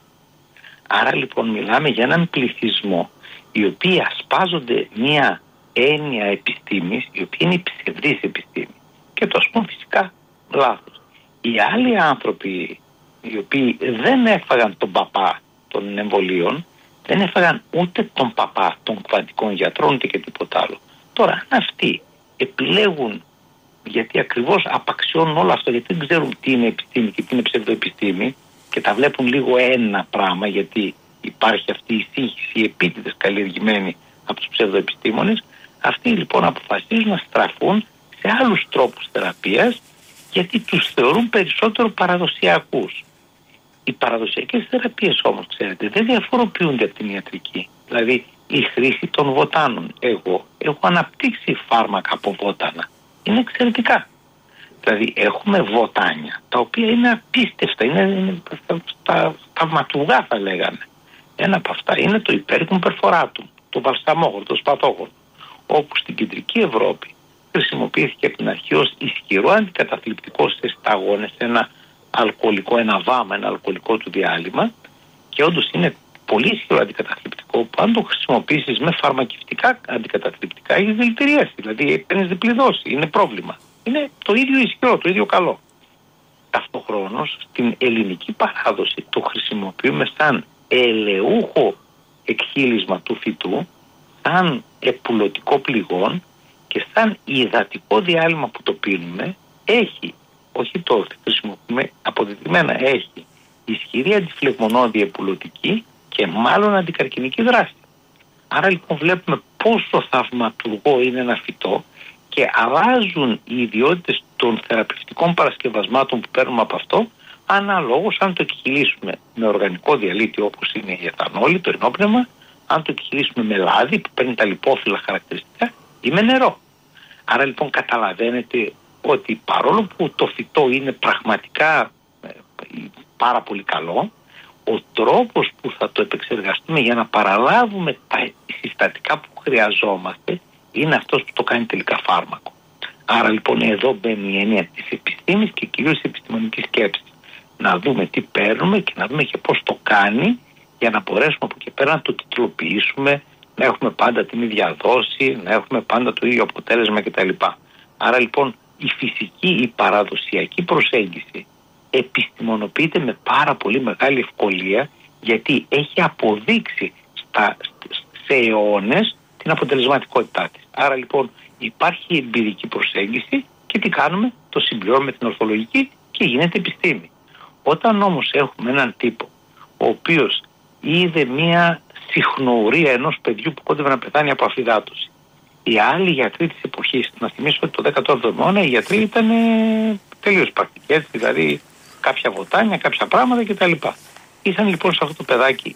Άρα λοιπόν μιλάμε για έναν πληθυσμό οι οποίοι ασπάζονται μια έννοια επιστήμης η οποία είναι η ψευδής επιστήμη και το ας πούμε φυσικά λάθος. Οι άλλοι άνθρωποι οι οποίοι δεν έφαγαν τον παπά των εμβολίων, δεν έφαγαν ούτε τον παπά των κβαντικών γιατρών ούτε και τίποτα άλλο. Τώρα αν αυτοί επιλέγουν, γιατί ακριβώς απαξιώνουν όλο αυτό, γιατί δεν ξέρουν τι είναι επιστήμη και τι είναι ψευδοεπιστήμη και τα βλέπουν λίγο ένα πράγμα, γιατί υπάρχει αυτή η σύγχυση επίτηδες καλλιεργημένη από τους ψευδοεπιστήμονες, αυτοί λοιπόν αποφασίζουν να στραφούν σε άλλους τρόπους θεραπείας γιατί τους θεωρούν περισσότερο παραδοσιακούς. Οι παραδοσιακές θεραπείες όμως, ξέρετε, δεν διαφοροποιούνται από την ιατρική. Δηλαδή η χρήση των βοτάνων. Εγώ έχω αναπτύξει φάρμακα από βότανα. Είναι εξαιρετικά. Δηλαδή έχουμε βοτάνια τα οποία είναι απίστευτα, είναι θαυματουργά θα λέγανε. Ένα από αυτά είναι το υπέρικουμ περφοράτουμ, το βαλσαμόχωρο, το σπαθόχωρο, όπου στην κεντρική Ευρώπη χρησιμοποιήθηκε από την αρχή ως ισχυρό αντικαταθλιπτικό σε σταγόνες, ένα αλκοολικό, ένα βάμα, ένα αλκοολικό του διάλειμμα και όντως είναι πολύ ισχυρό αντικαταθλιπτικό που αν το χρησιμοποιήσεις με φαρμακευτικά αντικαταθλιπτικά έχεις δηλητηρίαση, δηλαδή παίρνεις διπλή δόση, είναι πρόβλημα. Είναι το ίδιο ισχυρό, το ίδιο καλό. Ταυτοχρόνως στην ελληνική παράδοση το χρησιμοποιούμε σαν ελαιούχο εκχύλισμα του φυτού, σαν επουλωτικό πληγόν και σαν υδατικό διάλειμμα που το πίνουμε έχει, όχι το χρησιμοποιούμε αποδεδειγμένα, έχει ισχυρή αντιφλεγμονώδη επουλωτική και μάλλον αντικαρκινική δράση. Άρα λοιπόν βλέπουμε πόσο θαυματουργό είναι ένα φυτό και αλλάζουν οι ιδιότητες των θεραπευτικών παρασκευασμάτων που παίρνουμε από αυτό αναλόγως αν το εκχυλήσουμε με οργανικό διαλύτη όπως είναι η εθανόλη, το ενόπνευμα, αν το εκχυλήσουμε με λάδι που παίρνει τα λιπόφυλλα χαρακτηριστικά ή με νερό. Άρα λοιπόν καταλαβαίνετε ότι παρόλο που το φυτό είναι πραγματικά πάρα πολύ καλό, ο τρόπος που θα το επεξεργαστούμε για να παραλάβουμε τα συστατικά που χρειαζόμαστε είναι αυτός που το κάνει τελικά φάρμακο. Άρα λοιπόν εδώ μπαίνει η έννοια της επιστήμης και κυρίως της επιστημονικής σκέψης. Να δούμε τι παίρνουμε και να δούμε και πώς το κάνει για να μπορέσουμε από εκεί πέρα να το τιτλοποιήσουμε, να έχουμε πάντα την ίδια δόση, να έχουμε πάντα το ίδιο αποτέλεσμα κτλ. Άρα λοιπόν η φυσική, η παραδοσιακή προσέγγιση επιστημονοποιείται με πάρα πολύ μεγάλη ευκολία γιατί έχει αποδείξει σε αιώνες την αποτελεσματικότητά της. Άρα λοιπόν υπάρχει εμπειρική προσέγγιση και τι κάνουμε, το συμπληρώνουμε την ορθολογική και γίνεται επιστήμη. Όταν όμως έχουμε έναν τύπο ο οποίος είδε μία συχνορία ενός παιδιού που κόντευε να πεθάνει από αφυδάτωση, οι άλλοι γιατροί της εποχής, να θυμίσω ότι το 18ο αιώνα οι γιατροί ήταν τελείως πρακτικές, δηλαδή κάποια βοτάνια, κάποια πράγματα κτλ. Ήσαν λοιπόν σε αυτό το παιδάκι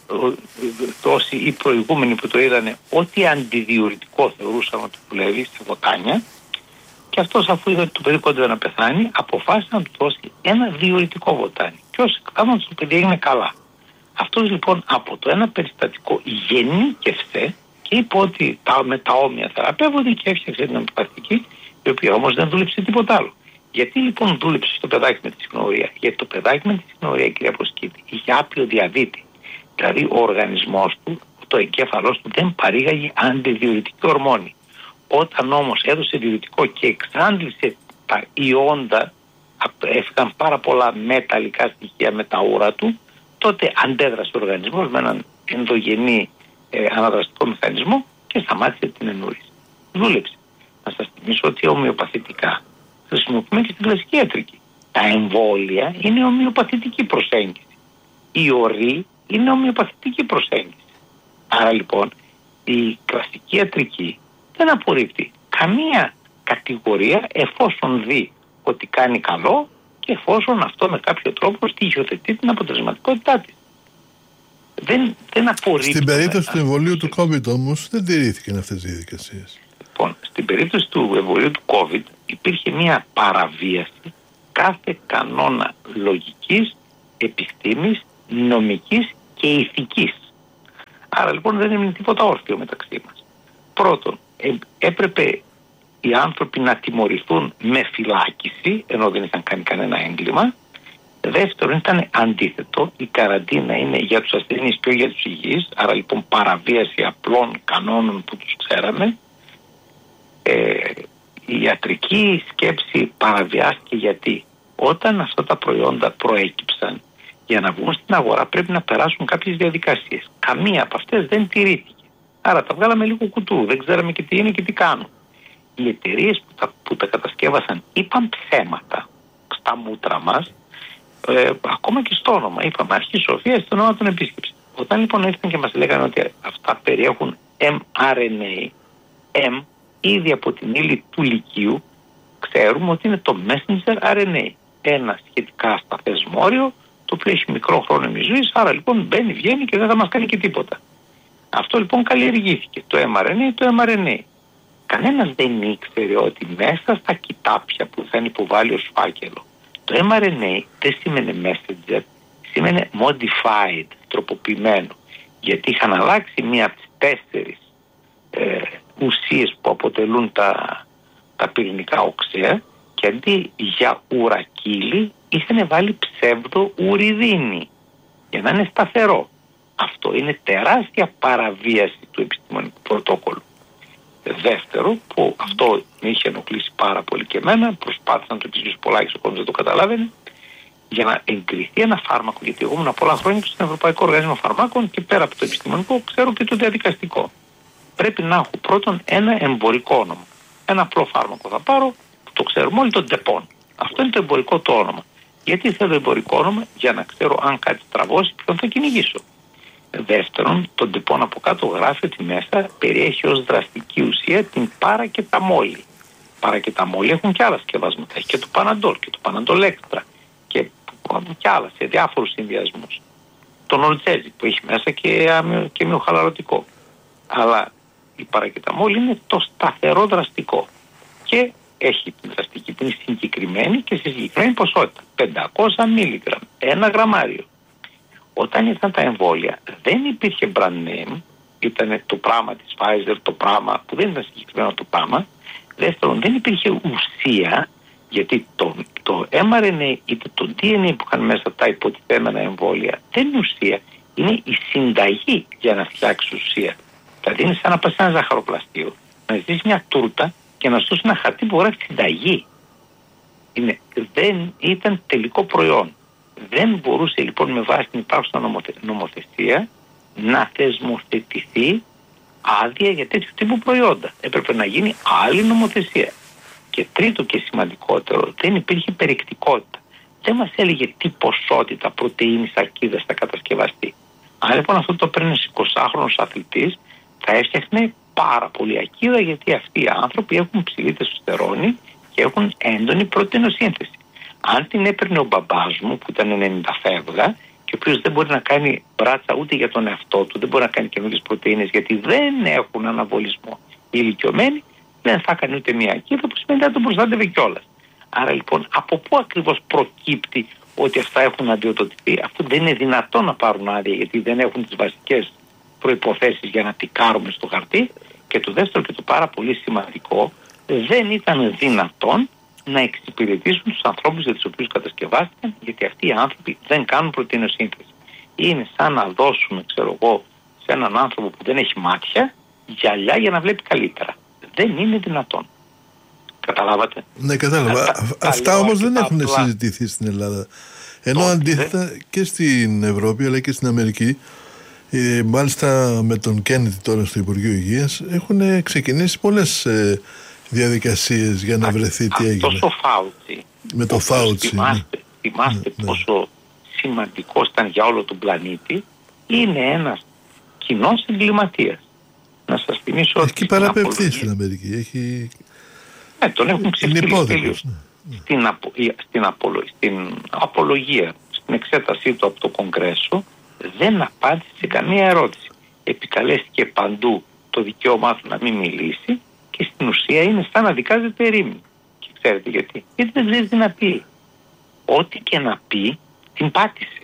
όσοι οι προηγούμενοι που το είδανε ό,τι αντιδιουρητικό θεωρούσαν ότι δουλεύει σε βοτάνια Και αυτός, αφού είδε ότι το παιδί κόντευε να πεθάνει, αποφάσισε να του δώσει ένα διουρητικό βοτάνι. Και ως εκ τούτου το παιδί έγινε καλά. Αυτός λοιπόν από το ένα περιστατικό γεννήκευσε και είπε ότι με τα όμοια θεραπεύονται και έφτιαξε την ομοιοπαθητική, η οποία όμως δεν δούλεψε τίποτα άλλο. Γιατί λοιπόν δούλεψε στο παιδάκι με τη συχνορία? Γιατί το παιδάκι με τη συχνορία, κυρία Προσκήτη, είχε άπλιο διαβήτη. Δηλαδή ο οργανισμός του, το εγκέφαλός του δεν παρήγαγε αντιδιουρητική ορμόνη. Όταν όμως έδωσε διουρητικό και εξάντλησε τα ιόντα, έφυγαν πάρα πολλά μεταλλικά στοιχεία με τα ούρα του, τότε αντέδρασε ο οργανισμός με έναν ενδογενή αναδραστικό μηχανισμό και σταμάτησε την εννοήρηση. Δούλεψε. Να σας θυμίσω ότι ομοιοπαθητικά χρησιμοποιούμε και στην κλασική ιατρική. Τα εμβόλια είναι ομοιοπαθητική προσέγγιση. Η ορή είναι ομοιοπαθητική προσέγγιση. Άρα λοιπόν η κλασική ιατρική δεν απορρίπτει καμία κατηγορία εφόσον δει ότι κάνει καλό και εφόσον αυτό με κάποιο τρόπο στοιχειοθετεί την αποτελεσματικότητά της. Δεν απορρίπτει. Στην περίπτωση του εμβολίου του COVID όμως δεν τηρήθηκαν αυτές οι διαδικασίες. Λοιπόν, στην περίπτωση του εμβολίου του COVID υπήρχε μια παραβίαση κάθε κανόνα λογικής, επιστήμης, νομικής και ηθικής. Άρα λοιπόν δεν έμεινε τίποτα όρθιο μεταξύ μας. Πρώτον, έπρεπε οι άνθρωποι να τιμωρηθούν με φυλάκιση, ενώ δεν είχαν κάνει κανένα έγκλημα. Δεύτερον, ήταν αντίθετο. Η καραντίνα είναι για τους ασθενείς και όχι για τους υγιείς. Άρα λοιπόν παραβίαση απλών κανόνων που τους ξέραμε. Η ιατρική σκέψη παραβιάστηκε γιατί όταν αυτά τα προϊόντα προέκυψαν, για να βγουν στην αγορά πρέπει να περάσουν κάποιες διαδικασίες. Καμία από αυτές δεν τηρήθηκε. Άρα τα βγάλαμε λίγο κουτού. Δεν ξέραμε και τι είναι και τι κάνουν. Οι εταιρείες που τα κατασκεύασαν είπαν ψέματα στα μούτρα μας, ακόμα και στο όνομα. Είπαμε αρχή Σοφία, στο όνομα των επίσκεψη. Όταν λοιπόν ήρθαν και μας λέγανε ότι αυτά περιέχουν mRNA, M, ήδη από την ύλη του λυκείου, ξέρουμε ότι είναι το messenger RNA. Ένα σχετικά σταθές μόριο, το οποίο έχει μικρό χρόνο ζωής, άρα λοιπόν μπαίνει, βγαίνει και δεν θα μας κάνει και τίποτα. Αυτό λοιπόν καλλιεργήθηκε. Το mRNA. Κανένας δεν ήξερε ότι μέσα στα κοιτάπια που θα υποβάλει ως φάκελο, το mRNA δεν σήμαινε messenger, σήμαινε modified, τροποποιημένο. Γιατί είχαν αλλάξει μία από τις 4 ουσίες που αποτελούν τα πυρηνικά οξέα και αντί για ουρακίλι είχαν βάλει ψεύδο ουριδίνη για να είναι σταθερό. Αυτό είναι τεράστια παραβίαση του επιστημονικού πρωτόκολλου. Δεύτερο, που αυτό με είχε ενοχλήσει πάρα πολύ και εμένα, προσπάθησα να το εξηγήσω πολλά και ο κόσμος δεν το καταλάβαινε, για να εγκριθεί ένα φάρμακο, γιατί εγώ ήμουν πολλά χρόνια στον Ευρωπαϊκό Οργανισμό Φαρμάκων και πέρα από το επιστημονικό ξέρω και το διαδικαστικό. Πρέπει να έχω πρώτον ένα εμπορικό όνομα. Ένα απλό φάρμακο θα πάρω, που το ξέρουμε όλοι, τον Ντεπών. Αυτό είναι το εμπορικό το όνομα. Γιατί θέλω εμπορικό όνομα? Για να ξέρω αν κάτι στραβώσει ποιον θα κυνηγήσω. Δεύτερον, το Ντεπών από κάτω γράφει ότι μέσα περιέχει ως δραστική ουσία την παρακεταμόλη. Παρακεταμόλη έχουν και άλλα σκευάσματα. Έχει και το Παναντόλ και το Παναντόλ Έξτρα και άλλα σε διάφορους συνδυασμούς. Το Νολτζέζι που έχει μέσα και μυοχαλαρωτικό. Αλλά η παρακεταμόλη είναι το σταθερό δραστικό και έχει την δραστική που είναι συγκεκριμένη και σε συγκεκριμένη ποσότητα. 500 μιλιγκραμμ, 1 γραμμάριο. Όταν ήρθαν τα εμβόλια δεν υπήρχε brand name, ήταν το πράγμα της Pfizer, το πράγμα που δεν ήταν συγκεκριμένο το πράγμα. Δεύτερον, δεν υπήρχε ουσία, γιατί το mRNA είτε το DNA που είχαν μέσα τα υποτιθέμενα εμβόλια δεν είναι ουσία, είναι η συνταγή για να φτιάξει ουσία. Δηλαδή είναι σαν να πας σε ένα ζαχαροπλαστείο, να ζητήσεις μια τούρτα και να σου δώσει ένα χαρτί που γράφει συνταγή. Δεν ήταν τελικό προϊόν. Δεν μπορούσε λοιπόν με βάση την υπάρχουσα νομοθεσία να θεσμοθετηθεί άδεια για τέτοιου τύπου προϊόντα. Έπρεπε να γίνει άλλη νομοθεσία. Και τρίτο και σημαντικότερο, δεν υπήρχε περιεκτικότητα. Δεν μας έλεγε τι ποσότητα πρωτεΐνης αρκίδας θα κατασκευαστεί. Αν λοιπόν αυτό το παίρνει 20χρονος αθλητής, θα έφτιαχνε πάρα πολύ ακίδα, γιατί αυτοί οι άνθρωποι έχουν ψηλή τεστοστερόνη και έχουν έντονη πρωτεϊνοσύνθεση. Αν την έπαιρνε ο μπαμπάς μου που ήταν 90 φεύγα και ο οποίος δεν μπορεί να κάνει μπράτσα ούτε για τον εαυτό του, δεν μπορεί να κάνει καινούργιες πρωτεΐνες γιατί δεν έχουν αναβολισμό οι ηλικιωμένοι, δεν θα έκανε ούτε μία κοίτα, που σημαίνει ότι τον προστάτευε κιόλας. Άρα λοιπόν, από πού ακριβώς προκύπτει ότι αυτά έχουν αδειοδοτηθεί? Αυτό δεν είναι δυνατόν να πάρουν άδεια, γιατί δεν έχουν τις βασικές προϋποθέσεις για να τικάρουμε στο χαρτί. Και το δεύτερο και το πάρα πολύ σημαντικό, δεν ήταν δυνατόν να εξυπηρετήσουν τους ανθρώπους για τους οποίους κατασκευάστηκαν, γιατί αυτοί οι άνθρωποι δεν κάνουν προτείνωσύνθεση. Είναι σαν να δώσουμε, ξέρω εγώ, σε έναν άνθρωπο που δεν έχει μάτια, γυαλιά για να βλέπει καλύτερα. Δεν είναι δυνατόν. Καταλάβατε? Ναι, κατάλαβα. Αυτά όμως δεν έχουν συζητηθεί στην Ελλάδα. Ενώ αντίθετα και στην Ευρώπη αλλά και στην Αμερική, μάλιστα με τον Κέννιντι τώρα στο Υπουργείο Υγείας, έχουν ξεκινήσει πολλές διαδικασίες για να βρεθεί τι έγινε. Αυτό ο Φάουτσι. Με το Φάουτσι. Θυμάστε πόσο σημαντικός ήταν για όλο τον πλανήτη. Είναι ένας κοινός εγκληματίας. Να σας θυμίσω ότι έχει παραπευθεί στην Αμερική. Έχει... τον έχουν ξεφτυλίσει τελείως. Στην απολογία, στην εξέτασή του από το Κογκρέσο, δεν απάντησε σε καμία ερώτηση. Επικαλέστηκε παντού το δικαίωμά του να μην μιλήσει και στην ουσία είναι σαν να δικάζεται ερήμη. Και ξέρετε γιατί? Γιατί δεν ξέρει τι να πει. Ό,τι και να πει την πάτησε.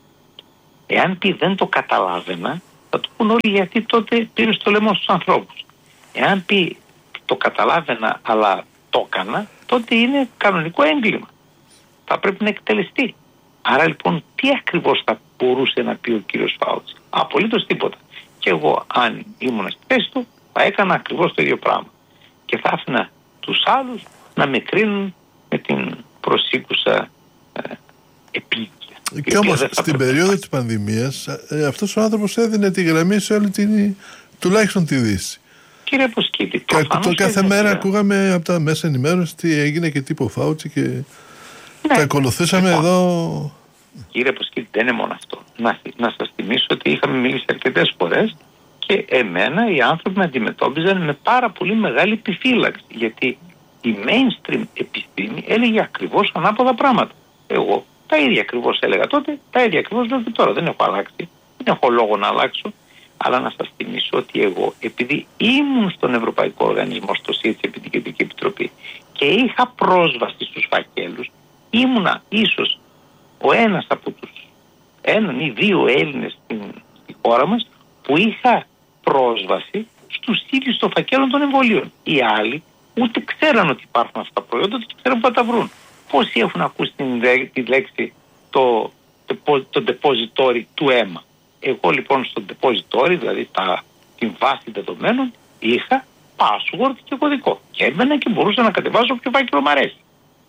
Εάν πει δεν το καταλάβαινα, θα του πούν όλοι γιατί τότε πήρε στο λαιμό στους ανθρώπους. Εάν πει το καταλάβαινα αλλά το έκανα, τότε είναι κανονικό έγκλημα. Θα πρέπει να εκτελεστεί. Άρα λοιπόν τι ακριβώς θα μπορούσε να πει ο κύριος Φάουτσι? Απολύτως τίποτα. Και εγώ αν ήμουν στη θέση του θα έκανα ακριβώς το ίδιο πράγμα. Και θα άφηνα τους άλλους να με κρίνουν με την προσήκουσα επίκεια. Και όμως στην περίοδο της πανδημίας αυτός ο άνθρωπος έδινε τη γραμμή σε όλη την, τουλάχιστον τη Δύση. Κύριε Ποσκίτη, κάθε μέρα ακούγαμε από τα μέσα ενημέρωση τι έγινε και τι είπε ο Φάουτσι και τα ακολουθήσαμε εδώ. Κύριε Ποσκίτη, δεν είναι μόνο αυτό. Να σας θυμίσω ότι είχαμε μιλήσει αρκετές φορές και εμένα οι άνθρωποι με αντιμετώπιζαν με πάρα πολύ μεγάλη επιφύλαξη, γιατί η mainstream επιστήμη έλεγε ακριβώς ανάποδα πράγματα. Εγώ τα ίδια ακριβώς έλεγα τότε, τα ίδια ακριβώς λέω και τώρα. Δεν έχω αλλάξει, δεν έχω λόγο να αλλάξω. Αλλά να σας θυμίσω ότι εγώ, επειδή ήμουν στον Ευρωπαϊκό Οργανισμό, στο ΣΥΤΣ, επί την Κεντρική Επιτροπή, και είχα πρόσβαση στους φακέλους, ήμουνα ίσως ο ένας από τους έναν ή δύο Έλληνες στη χώρα μας που είχα πρόσβαση στους τίτλους των φακέλων των εμβολίων. Οι άλλοι ούτε ξέραν ότι υπάρχουν αυτά τα προϊόντα, ούτε ξέραν που θα τα βρουν. Πόσοι έχουν ακούσει τη λέξη το depository του αίμα? Εγώ λοιπόν στο depository, δηλαδή την βάση δεδομένων, είχα password και κωδικό. Και έμπαινα και μπορούσα να κατεβάσω όποιο φάκελο μου αρέσει.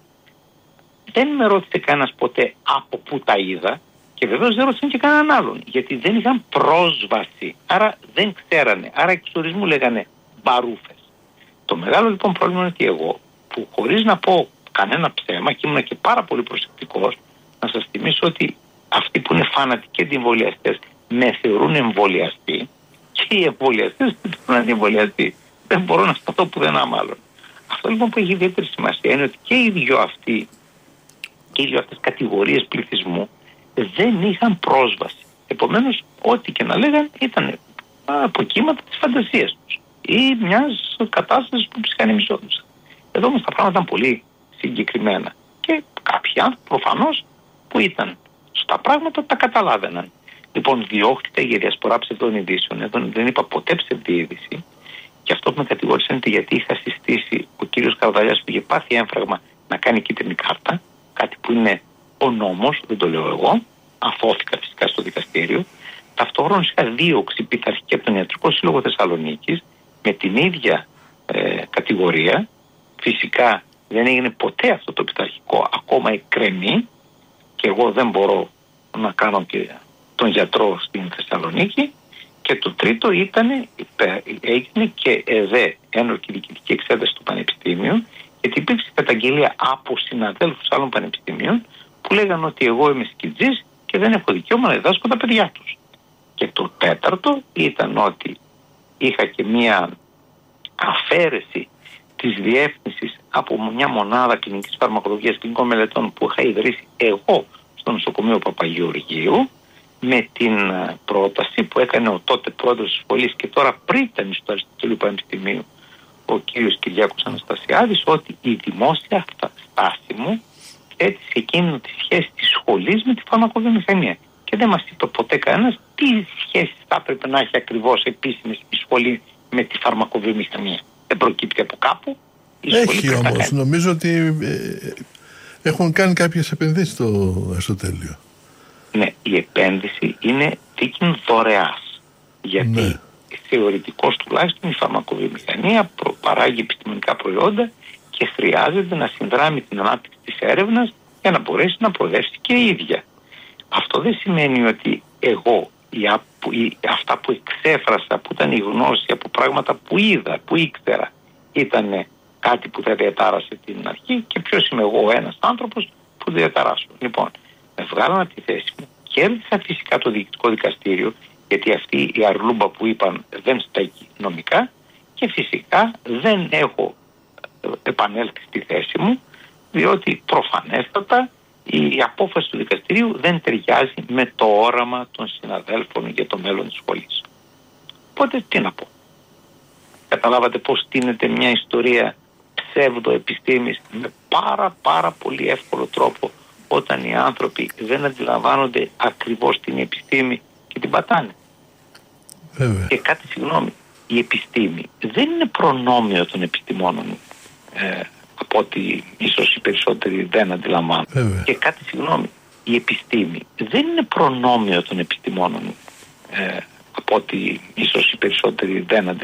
Δεν με ρώτησε κανένας ποτέ από πού τα είδα και βεβαίως δεν ρώτησαν και κανέναν άλλον. Γιατί δεν είχαν πρόσβαση. Άρα δεν ξέρανε. Άρα εξορισμού λέγανε μπαρούφες. Το μεγάλο λοιπόν πρόβλημα είναι ότι εγώ, που χωρίς να πω κανένα ψέμα και ήμουν και πάρα πολύ προσεκτικός, να σας θυμίσω ότι αυτοί που είναι φανατικοί αντιεμβολιαστές με θεωρούν εμβολιαστή και οι εμβολιαστές δεν θεωρούν αντιεμβολιαστή. Δεν μπορώ να σταθώ πουθενά μάλλον. Αυτό λοιπόν που έχει ιδιαίτερη σημασία είναι ότι και οι δύο αυτοί και οι δύο αυτές κατηγορίες πληθυσμού δεν είχαν πρόσβαση. Επομένως, ό,τι και να λέγαν ήταν αποκύματα της φαντασίας τους ή μιας κατάστασης που ψυχανεμισόντουσαν. Εδώ όμως τα πράγματα ήταν πολύ συγκεκριμένα και κάποιοι άνθρωποι προφανώς που ήταν στα πράγματα τα καταλάβαιναν. Λοιπόν, διώχτηκα για διασπορά ψευδών ειδήσεων. Εδώ δεν είπα ποτέ ψευδή είδηση. Και αυτό που με κατηγόρησαν είναι γιατί είχα συστήσει ο κύριος Καρδαλιάς που είχε πάθει έμφραγμα να κάνει κίτρινη κάρτα. Κάτι που είναι ο νόμος, δεν το λέω εγώ. Αφώθηκα φυσικά στο δικαστήριο. Ταυτόχρονα είχα δίωξη πειθαρχική από τον Ιατρικό Σύλλογο Θεσσαλονίκης με την ίδια κατηγορία. Φυσικά δεν έγινε ποτέ αυτό το πειθαρχικό, ακόμα εκκρεμεί και εγώ δεν μπορώ να κάνω και τον γιατρό στην Θεσσαλονίκη. Και το τρίτο έγινε και ένορκη διοικητική εξέταση του Πανεπιστήμιου, γιατί υπήρξε καταγγελία από συναδέλφους άλλων πανεπιστήμιων που λέγανε ότι εγώ είμαι σκιτζής και δεν έχω δικαίωμα να διδάσκω τα παιδιά τους. Και το τέταρτο ήταν ότι είχα και μία αφαίρεση της διεύθυνσης από μια μονάδα κλινικής φαρμακολογίας κλινικών μελετών που είχα ιδρύσει εγώ στο νοσοκομείο Παπαγεωργίου, με την πρόταση που έκανε ο τότε πρόεδρος της σχολής και τώρα πρίτανης του Αριστοτελείου Πανεπιστημίου, ο κύριος Κυριάκος Αναστασιάδης ότι η δημόσια στάση μου θέτει σε εκείνη τη σχέση της σχολής με τη φαρμακοβιομηχανία. Και δεν μας είπε ποτέ κανένας τι σχέση θα έπρεπε να έχει ακριβώς επίσημη η σχολή με τη φαρμακοβιομηχανία. Δεν προκύπτει από κάπου. Έχει όμως. Νομίζω ότι έχουν κάνει κάποιες επενδύσεις στο Αριστοτέλειο. Ναι, η επένδυση είναι δίκην δωρεάς. Γιατί θεωρητικώς τουλάχιστον η φαρμακοβιομηχανία παράγει επιστημονικά προϊόντα και χρειάζεται να συνδράμει την ανάπτυξη της έρευνας για να μπορέσει να προοδεύσει και η ίδια. Αυτό δεν σημαίνει ότι εγώ αυτά που εξέφρασα, που ήταν η γνώση από πράγματα που είδα, που ήξερα, ήταν κάτι που δεν διατάρασε την αρχή και ποιος είμαι εγώ, ένας άνθρωπος που διαταράσω. Λοιπόν, με βγάλαν από τη θέση μου, κέρδισα φυσικά το διοικητικό δικαστήριο, γιατί αυτή η αρλούμπα που είπαν δεν στέκει νομικά και φυσικά δεν έχω επανέλθει στη θέση μου, διότι προφανέστατα η απόφαση του δικαστηρίου δεν ταιριάζει με το όραμα των συναδέλφων για το μέλλον της σχολής. Οπότε τι να πω. Καταλάβατε πώς στείνεται μια ιστορία ψεύδοεπιστήμης με πάρα πολύ εύκολο τρόπο, όταν οι άνθρωποι δεν αντιλαμβάνονται ακριβώς την επιστήμη και την πατάνε. Βέβαια. Και κάτι συγγνώμη, η επιστήμη δεν είναι προνόμιο των επιστημόνων, από ότι ίσως οι περισσότεροι δεν αντιλαμβάνονται. Βέβαια. Και κάτι συγγνώμη, η επιστήμη δεν είναι προνόμιο των επιστημόνων, από ότι ίσως οι περισσότεροι δεν αντιλαμβάνονται.